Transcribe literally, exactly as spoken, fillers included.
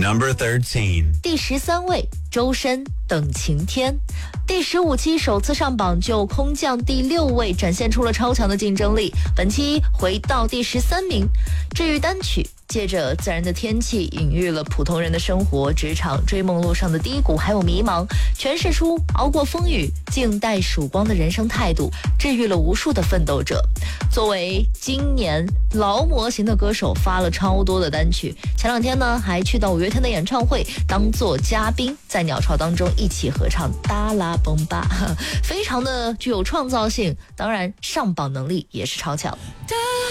Number thirteen. 第十三位，周深等晴天。第十五期首次上榜就空降第六位，展现出了超强的竞争力。本期回到第十三名。至于单曲，借着自然的天气，隐喻了普通人的生活、职场、追梦路上的低谷还有迷茫，诠释出熬过风雨、静待曙光的人生态度，治愈了无数的奋斗者。作为今年劳模型的歌手，发了超多的单曲。前两天呢，还去到五月天的演唱会当做嘉宾，在鸟巢当中一起合唱《达拉崩吧》，非常的具有创造性，当然上榜能力也是超强。